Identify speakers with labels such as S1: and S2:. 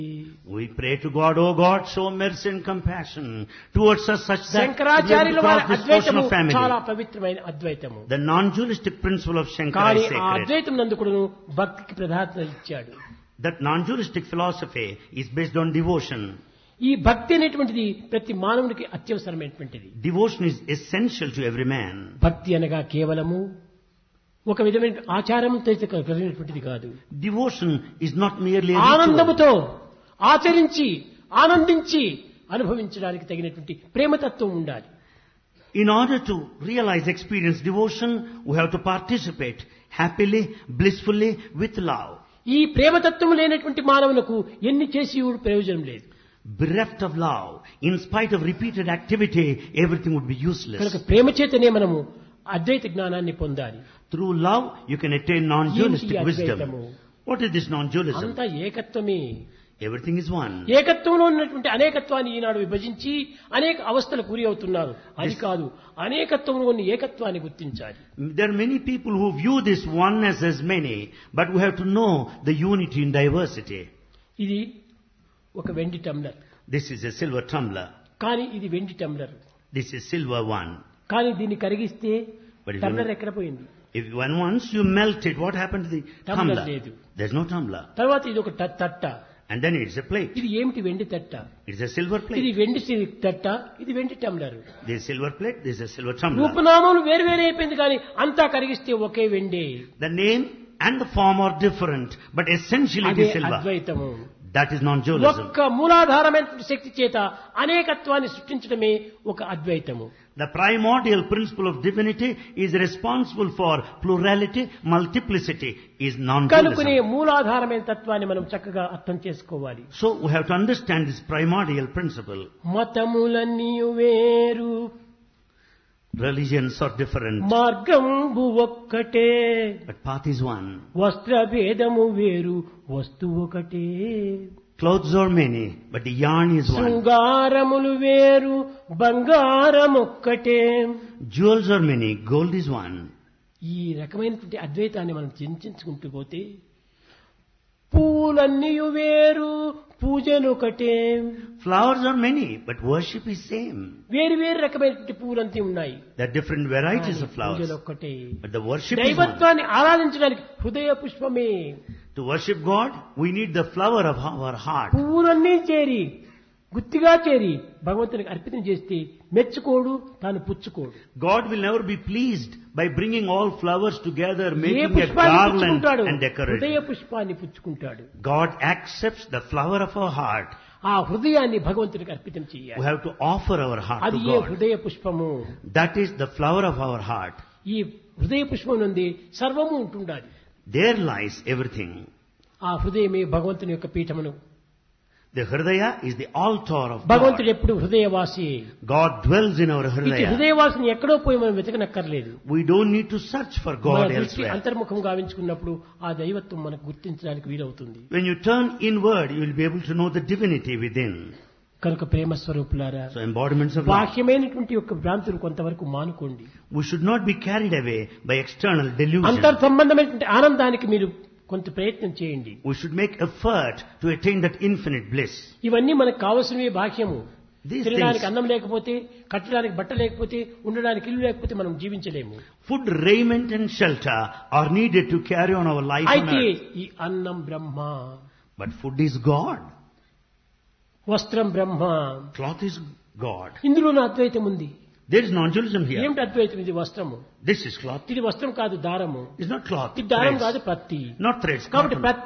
S1: We pray to God, O God, show mercy and compassion towards us such that we
S2: శంకరాచార్యుల
S1: will
S2: వారి
S1: cross this portion
S2: అద్వైతము
S1: of family.
S2: చాలా పవిత్రమైన అద్వైతము.
S1: The non-dualistic principle of Shankara
S2: కానీ
S1: is
S2: ఆ
S1: sacred.
S2: అద్వైతం నందు కూడా భక్తికి ప్రాధాన్యత ఇచ్చాడు.
S1: That non-dualistic philosophy is based on devotion.
S2: ఈ భక్తి అనేటువంటిది ప్రతి మానవునికి అత్యవసరమైనటువంటిది.
S1: Devotion is essential to every man.
S2: భక్తి అనగా కేవలము ఒక విధమైన ఆచారంతో కలిగినటువంటిది కాదు.
S1: Devotion is not merely a ritual.
S2: ఆనందముతో ఆచరించి ఆనందించి అనుభవించడానికి తగినటువంటి ప్రేమతత్వం ఉండాలి.
S1: In order to realize, experience devotion, we have to participate happily, blissfully, with love.
S2: ఈ ప్రేమతత్వం లేనటువంటి మానవులకు ఎన్ని చేసి ప్రయోజనం లేదు.
S1: Bereft of love, in spite of repeated activity, everything would be useless.
S2: కనుక ప్రేమ చేతనే మనము అద్వైత జ్ఞానాన్ని పొందాలి.
S1: Through love, you can attain non-dualistic
S2: ఏంటి
S1: wisdom.
S2: అద్వైతము?
S1: What is this non-dualism?
S2: అంతా ఏకత్వమే.
S1: Everything is one.
S2: ఏకత్వంలో ఉన్నటువంటి అనేకత్వాన్ని ఈనాడు విభజించి అనేక అవస్థలకు గురి అవుతున్నారు. అది కాదు, అనేకత్వంలోని ఏకత్వాన్ని గుర్తించాలి.
S1: There are many people who view this oneness as many, but we have to know the unity in diversity.
S2: ఇది ఒక వెండి tumbler.
S1: This is a silver tumbler.
S2: కానీ ఇది వెండి tumbler.
S1: This is silver one.
S2: కానీ దీన్ని కరిగిస్తే
S1: But if
S2: టంబ్లర్
S1: you-
S2: ఎక్కడ పోయింది?
S1: If once you melt it, what happened to the
S2: Tumbler
S1: tumbler?
S2: లేదు.
S1: There's no tumbler.
S2: తర్వాత ఇది ఒక తట్ట.
S1: And then it's a plate.
S2: ఇది ఏమిటి? వెండి తట్ట.
S1: It's a silver
S2: ఇది
S1: plate.
S2: వెండి తట్ట, ఇది వెండి tumbler.
S1: This is silver plate, this is a silver tumbler.
S2: రూపనామాలు వేరు వేరే అయిపోయింది కానీ అంతా కరిగిస్తే ఒకే వెండే.
S1: The name and the form are different, but essentially it
S2: అదే
S1: is silver.
S2: అద్వైతము.
S1: That is non-dualism.
S2: ఒక్క మూలాధారమైన శక్తి చేత అనేకత్వాన్ని సృష్టించడమే ఒక అద్వైతము.
S1: The primordial principle of divinity is responsible for plurality, multiplicity, is
S2: కనుకునే
S1: non-dualism.
S2: మూలాధారమైన తత్వాన్ని మనం చక్కగా అర్థం చేసుకోవాలి.
S1: So we have to understand this primordial principle.
S2: మతములన్నీ వేరు,
S1: Religions are different,
S2: మార్గంబు ఒక్కటే,
S1: but path is one.
S2: వస్త్ర భేదము వేరు, వస్తువు ఒకటే,
S1: Clothes are many, but the yarn is one.
S2: శృంగారములు వేరు, బంగారం ఒక్కటే.
S1: Jewels are many, gold is one.
S2: ఈ రకమైనటువంటి అద్వైతాన్ని మనం చింతించుకుంటూ పోతే పూలన్నీ వేరు, పూజలు ఒకటే.
S1: Flowers are many, but worship is same.
S2: వేరు వేరు రకమైనటువంటి పూలంతా ఉన్నాయి.
S1: There are different varieties of flowers,
S2: పూజలు ఒక్కటే.
S1: but the worship is one.
S2: దైవత్వాన్ని ఆరాధించడానికి హృదయ పుష్పమే.
S1: To worship God, we need the flower of our heart.
S2: పువ్వులన్నీ చేరి గుత్తిగా చేరి భగవంతునికి అర్పితం చేస్తే మెచ్చుకోడు, తాను పుచ్చుకోడు.
S1: God will never be pleased by bringing all flowers together,
S2: A
S1: making a
S2: పుష్పాన్ని
S1: garland
S2: పుచ్చుకుంటాడు?
S1: and decorate
S2: హృదయ
S1: it.
S2: పుష్పాన్ని పుచ్చుకుంటాడు.
S1: God accepts the flower of our heart.
S2: ఆ హృదయాన్ని భగవంతునికి అర్పితం
S1: We
S2: చేయాలి.
S1: have to offer our heart
S2: అది
S1: to
S2: ఏ
S1: God.
S2: హృదయ పుష్పము.
S1: That is the flower of our heart.
S2: ఈ హృదయ పుష్పం నుండి సర్వము ఉంటుండాలి.
S1: There lies everything.
S2: ఆ హృదయమే భగవంతుని యొక్క పీఠమును.
S1: The Hridaya is the altar of
S2: భగవంతుడు
S1: God.
S2: ఎప్పుడు హృదయవాసి.
S1: God dwells in our
S2: ఇటు
S1: Hridaya.
S2: హృదయవాసిని ఎక్కడో పోయి మనం వెతకనక్కర్లేదు.
S1: We don't need to search for
S2: మన
S1: God
S2: దృష్టి
S1: elsewhere.
S2: అంతర్ముఖం గావించుకున్నప్పుడు ఆ దైవత్వం మనకు గుర్తించడానికి వీలవుతుంది.
S1: When you turn inward, you will be able to know the divinity within.
S2: కనుక ప్రేమ స్వరూపులారా,
S1: So embodiments of love.
S2: బాహ్యమైనటువంటి యొక్క భ్రాంతులు కొంతవరకు మానుకోండి.
S1: We should not be carried away by external delusion.
S2: అంతర్ సంబంధమైనటువంటి ఆనందానికి మీరు కొంత ప్రయత్నం చేయండి.
S1: We should make effort to attain that infinite bliss.
S2: ఇవన్నీ మనకు కావలసినవి బాహ్యము.
S1: These
S2: తినడానికి
S1: things,
S2: అన్నం లేకపోతే, కట్టడానికి బట్ట లేకపోతే, ఉండడానికి ఇల్లు లేకపోతే మనం జీవించలేము.
S1: food, raiment and shelter are needed to carry on our life on
S2: అయితే
S1: earth.
S2: ఈ అన్నం బ్రహ్మ,
S1: But food is God.
S2: వస్త్రం బ్రహ్మ,
S1: Cloth is God.
S2: ఇందులో అద్వైతం ఉంది.
S1: There is non-dualism here.
S2: ఏమిటి అద్వైతం? ఇది వస్త్రము.
S1: This is cloth.
S2: ఇది వస్త్రం కాదు, దారము.
S1: It's not cloth.
S2: ఇది దారం
S1: Threads.
S2: కాదు, ప్రత్తి.
S1: Not threads.
S2: కాబట్టి
S1: cotton.
S2: ప్రతి